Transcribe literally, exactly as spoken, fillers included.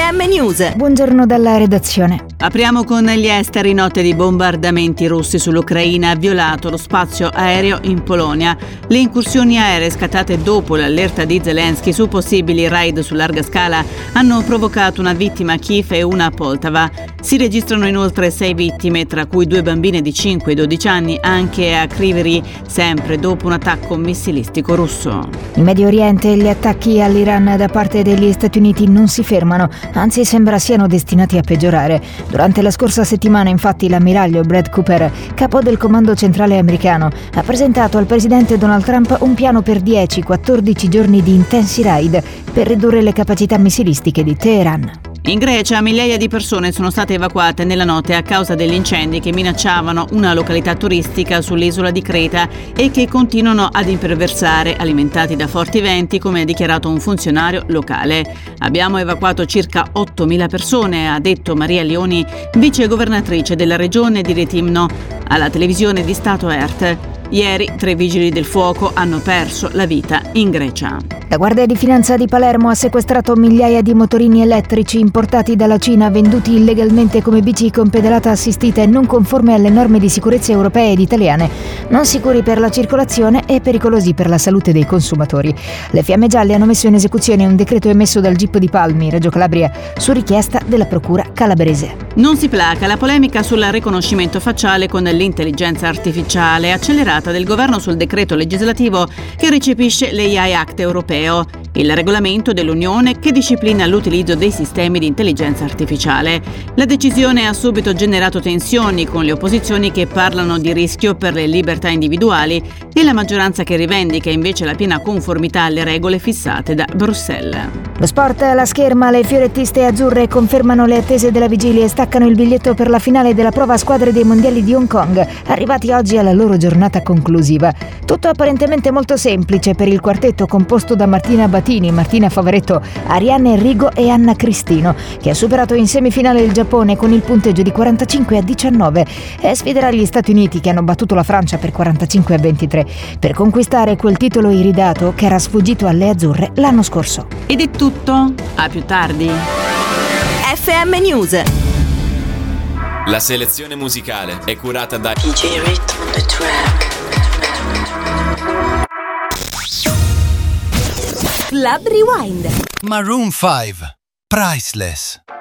M News. Buongiorno dalla redazione. Apriamo con gli esteri. Notte di bombardamenti russi sull'Ucraina ha violato lo spazio aereo in Polonia. Le incursioni aeree scattate dopo l'allerta di Zelensky su possibili raid su larga scala hanno provocato una vittima a Kiev e una a Poltava. Si registrano inoltre sei vittime, tra cui due bambine di cinque e dodici anni, anche a Kryvyi, sempre dopo un attacco missilistico russo. In Medio Oriente gli attacchi all'Iran da parte degli Stati Uniti non si fermano, anzi sembra siano destinati a peggiorare. Durante la scorsa settimana, infatti, l'ammiraglio Brad Cooper, capo del comando centrale americano, ha presentato al presidente Donald Trump un piano per dieci quattordici giorni di intensi raid per ridurre le capacità missilistiche di Teheran. In Grecia migliaia di persone sono state evacuate nella notte a causa degli incendi che minacciavano una località turistica sull'isola di Creta e che continuano ad imperversare, alimentati da forti venti, come ha dichiarato un funzionario locale. Abbiamo evacuato circa ottomila persone, ha detto Maria Leoni, vicegovernatrice della regione di Rethymno, alla televisione di Stato E R T. Ieri tre vigili del fuoco hanno perso la vita in Grecia. La Guardia di Finanza di Palermo ha sequestrato migliaia di motorini elettrici importati dalla Cina, venduti illegalmente come bici con pedalata assistita e non conforme alle norme di sicurezza europee ed italiane, non sicuri per la circolazione e pericolosi per la salute dei consumatori. Le Fiamme Gialle hanno messo in esecuzione un decreto emesso dal G I P di Palmi, Reggio Calabria, su richiesta della Procura calabrese. Non si placa la polemica sul riconoscimento facciale con l'intelligenza artificiale accelerata del governo sul decreto legislativo che recepisce l'A I Act europeo, il regolamento dell'Unione che disciplina l'utilizzo dei sistemi di intelligenza artificiale. La decisione ha subito generato tensioni, con le opposizioni che parlano di rischio per le libertà individuali e la maggioranza che rivendica invece la piena conformità alle regole fissate da Bruxelles. Lo sport alla scherma, le fiorettiste azzurre confermano le attese della vigilia e staccano il biglietto per la finale della prova a squadre dei mondiali di Hong Kong, arrivati oggi alla loro giornata conclusiva. Tutto apparentemente molto semplice per il quartetto composto da Martina Batini, Martina Favaretto, Arianna Enrigo e Anna Cristino, che ha superato in semifinale il Giappone con il punteggio di quarantacinque a diciannove e sfiderà gli Stati Uniti, che hanno battuto la Francia per quarantacinque a ventitré, per conquistare quel titolo iridato che era sfuggito alle azzurre l'anno scorso. Ed è tutto, a più tardi. F M News. La selezione musicale è curata da D J Rhythm on the track. Club Rewind. Maroon five, Priceless.